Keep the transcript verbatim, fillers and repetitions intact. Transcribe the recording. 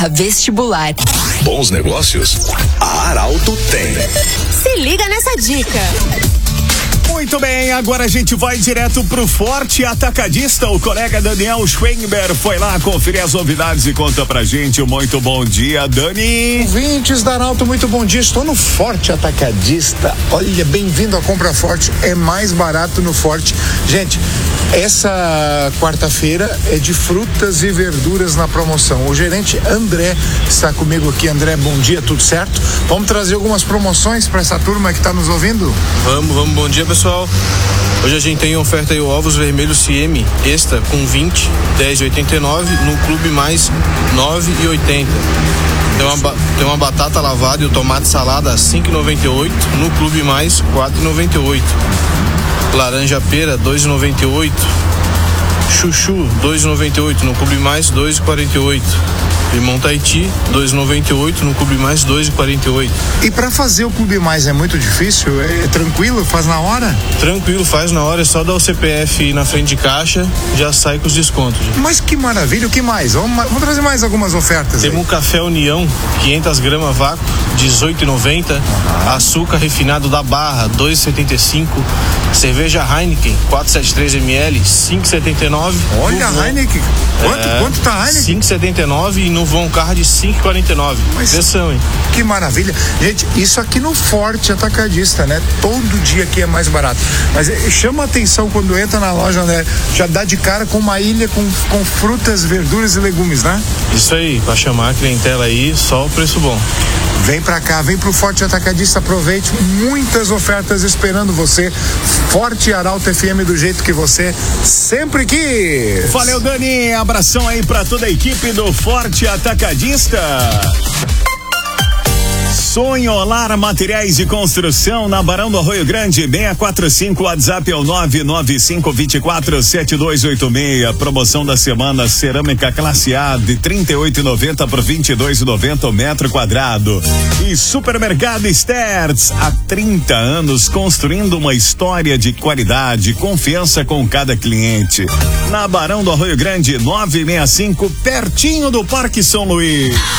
barra vestibular. Bons negócios? A Arauto tem. Se liga nessa dica. Muito bem, agora a gente vai direto pro Forte Atacadista. O colega Daniel Schwenber foi lá conferir as novidades e conta pra gente. Muito bom dia, Dani. Ouvintes da Arauto, muito bom dia. Estou no Forte Atacadista. Olha, bem-vindo à Compra Forte. É mais barato no Forte. Gente, essa quarta-feira é de frutas e verduras na promoção. O gerente André está comigo aqui. André, bom dia, tudo certo? Vamos trazer algumas promoções para essa turma que está nos ouvindo? Vamos, vamos, bom dia, pessoal. Hoje a gente tem oferta aí ovos vermelhos C M extra com vinte, dez e oitenta e nove, no Clube Mais nove e oitenta. Tem uma, tem uma batata lavada e o tomate salada cinco e noventa e oito, no Clube Mais quatro e noventa e oito. Laranja pera dois e noventa e oito. Chuchu dois e noventa e oito, no Clube Mais dois e quarenta e oito. Limão Tahiti dois e noventa e oito, no Clube Mais dois e quarenta e oito. E para fazer o Clube Mais é muito difícil? É, é tranquilo? Faz na hora? Tranquilo, faz na hora, é só dar o C P F na frente de caixa, já sai com os descontos. Já. Mas que maravilha, o que mais? Vamos, vamos trazer mais algumas ofertas. Temos aí. um café União, quinhentas gramas vácuo, dezoito e noventa. Uhum. Açúcar refinado da Barra, dois e setenta e cinco. Cerveja Heineken, quatrocentos e setenta e três mililitros, cinco e setenta e nove. Olha, no Heineken, quanto, é, quanto tá Heineken? cinco e setenta e nove e no Von Card cinco e quarenta e nove. Mas pressão, hein? Que maravilha. Gente, isso aqui no Forte Atacadista, né? Todo dia aqui é mais barato. Mas eh, chama a atenção quando entra na loja, né? Já dá de cara com uma ilha com, com frutas, verduras e legumes, né? Isso aí, pra chamar a clientela aí, só o preço bom. Vem pra cá, vem pro Forte Atacadista, aproveite, muitas ofertas esperando você. Forte Arauto F M do jeito que você sempre quis. Valeu, Dani, abração aí pra toda a equipe do Forte Atacadista. Sonholar Materiais de Construção na Barão do Arroio Grande, seis quatro cinco, WhatsApp é o nove nove cinco dois quatro sete dois oito seis. Promoção da semana, cerâmica classe A de trinta e oito e noventa por vinte e dois e noventa o metro quadrado. E Supermercado Stertz, há trinta anos construindo uma história de qualidade, confiança com cada cliente. Na Barão do Arroio Grande, nove seis cinco, pertinho do Parque São Luís.